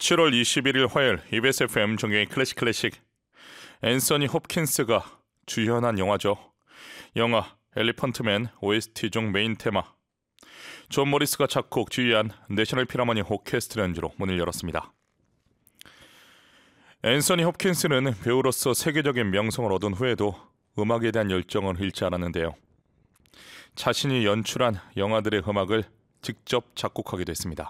7월 21일 화요일 EBS FM 정경의 클래식 앤서니 홉킨스가 주연한 영화죠. 영화 엘리펀트맨 OST 중 메인 테마 존 모리스가 작곡 지휘한 내셔널 필하모니 오케스트라 연주로 문을 열었습니다. 앤서니 홉킨스는 배우로서 세계적인 명성을 얻은 후에도 음악에 대한 열정을 잃지 않았는데요. 자신이 연출한 영화들의 음악을 직접 작곡하기도 했습니다.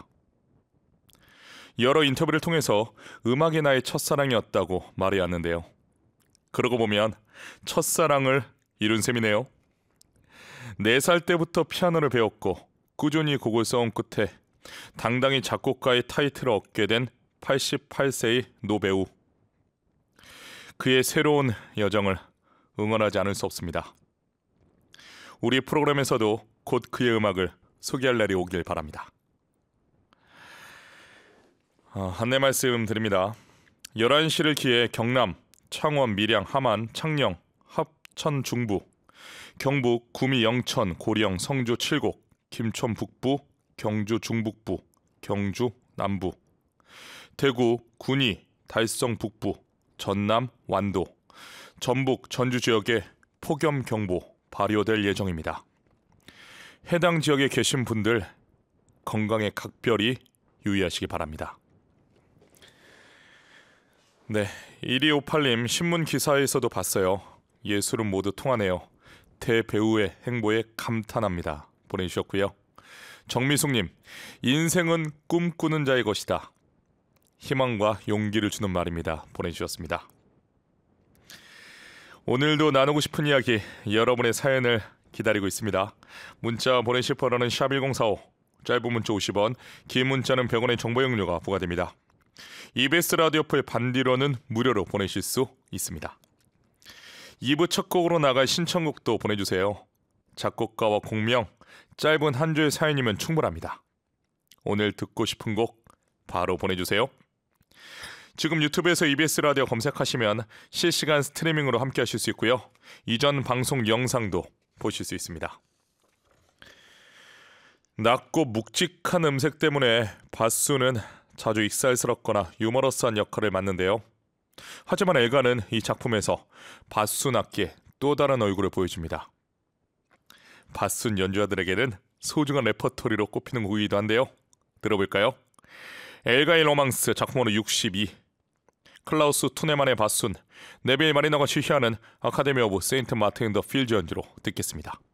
여러 인터뷰를 통해서 음악이 나의 첫사랑이었다고 말해왔는데요. 그러고 보면 첫사랑을 이룬 셈이네요. 4살 때부터 피아노를 배웠고 꾸준히 곡을 써온 끝에 당당히 작곡가의 타이틀을 얻게 된 88세의 노배우. 그의 새로운 여정을 응원하지 않을 수 없습니다. 우리 프로그램에서도 곧 그의 음악을 소개할 날이 오길 바랍니다. 안내 말씀 드립니다. 11시를 기해 경남, 창원, 밀양, 함안, 창녕, 합천 중부, 경북, 구미, 영천, 고령, 성주, 칠곡, 김천 북부, 경주 중북부, 경주 남부, 대구, 군위, 달성 북부, 전남, 완도, 전북, 전주 지역에 폭염 경보 발효될 예정입니다. 해당 지역에 계신 분들 건강에 각별히 유의하시기 바랍니다. 네, 1258님 신문 기사에서도 봤어요. 예술은 모두 통하네요. 대배우의 행보에 감탄합니다. 보내주셨고요. 정미숙님, 인생은 꿈꾸는 자의 것이다. 희망과 용기를 주는 말입니다. 보내주셨습니다. 오늘도 나누고 싶은 이야기 여러분의 사연을 기다리고 있습니다. 문자 보내실 번호는 샵1045, 짧은 문자 50원, 긴 문자는 100원의 정보 용료가 부과됩니다. EBS 라디오풀 반디로는 무료로 보내실 수 있습니다. 2부 첫 곡으로 나갈 신청곡도 보내주세요. 작곡가와 곡명, 짧은 한 줄의 사연이면 충분합니다. 오늘 듣고 싶은 곡 바로 보내주세요. 지금 유튜브에서 EBS 라디오 검색하시면 실시간 스트리밍으로 함께 하실 수 있고요. 이전 방송 영상도 보실 수 있습니다. 낮고 묵직한 음색 때문에 바수는 자주 익살스럽거나 유머러스한 역할을 맡는데요. 하지만 엘가는 이 작품에서 바순 악기의 또 다른 얼굴을 보여줍니다. 바순 연주자들에게는 소중한 레퍼토리로 꼽히는 곡이기도 한데요. 들어볼까요? 엘가의 로망스 작품번호 62, 클라우스 투네만의 바순, 네빌 마리너가 지휘하는 아카데미 오브 세인트 마틴 더 필즈 연주로 듣겠습니다.